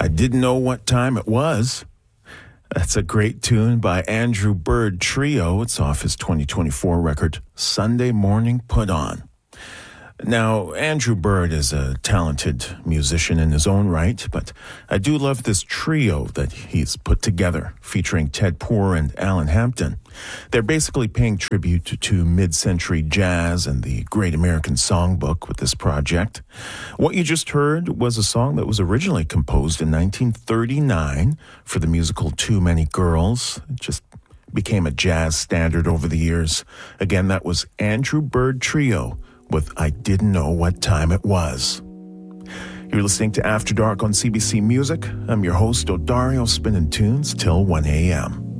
I Didn't Know What Time It Was. That's a great tune by Andrew Bird Trio. It's off his 2024 record, Sunday Morning Put On. Now, Andrew Bird is a talented musician in his own right, but I do love this trio that he's put together, featuring Ted Poor and Alan Hampton. They're basically paying tribute to mid-century jazz and the Great American Songbook with this project. What you just heard was a song that was originally composed in 1939 for the musical Too Many Girls. It just became a jazz standard over the years. Again, that was Andrew Bird Trio with I Didn't Know What Time It Was. You're listening to After Dark on CBC Music. I'm your host, Odario, spinning tunes till 1 a.m.